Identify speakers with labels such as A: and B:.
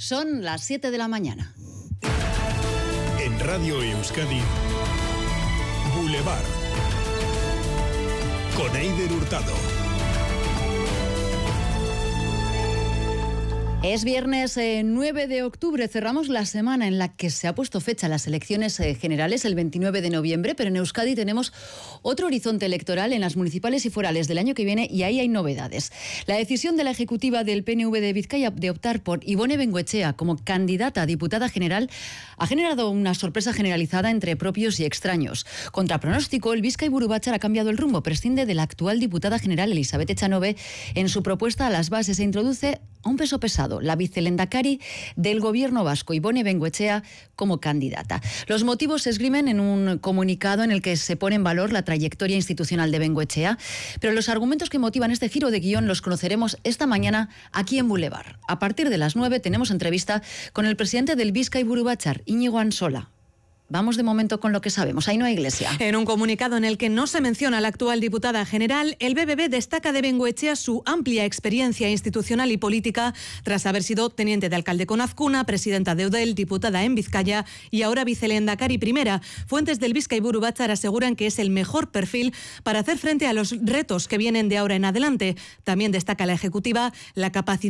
A: Son las 7 de la mañana.
B: En Radio Euskadi, Boulevard, con Eider Hurtado.
A: Es viernes 9 de octubre, cerramos la semana en la que se ha puesto fecha a las elecciones generales, el 29 de noviembre, pero en Euskadi tenemos otro horizonte electoral en las municipales y forales del año que viene y ahí hay novedades. La decisión de la ejecutiva del PNV de Vizcaya de optar por Ibone Bengoechea como candidata a diputada general ha generado una sorpresa generalizada entre propios y extraños. Contra pronóstico, el Bizkaiburu Batzar ha cambiado el rumbo, prescinde de la actual diputada general Elizabeth Echanove en su propuesta a las bases e introduce a un peso pesado, la vicelehendakari del gobierno vasco, Ibone Bengoechea, como candidata. Los motivos se esgrimen en un comunicado en el que se pone en valor la trayectoria institucional de Bengoechea, pero los argumentos que motivan este giro de guión los conoceremos esta mañana aquí en Boulevard. A partir de las 9 tenemos entrevista con el presidente del Bizkaiburu Batzar, Íñigo Ansola. Vamos de momento con lo que sabemos. Ainhoa Iglesia.
C: En un comunicado en el que no se menciona a la actual diputada general, el BBB destaca de Bengoechea su amplia experiencia institucional y política tras haber sido teniente de alcalde con Azcuna, presidenta de Eudel, diputada en Vizcaya y ahora vicelehendakari primera. Fuentes del Bizkaiburu Batzar aseguran que es el mejor perfil para hacer frente a los retos que vienen de ahora en adelante. También destaca la ejecutiva la capacidad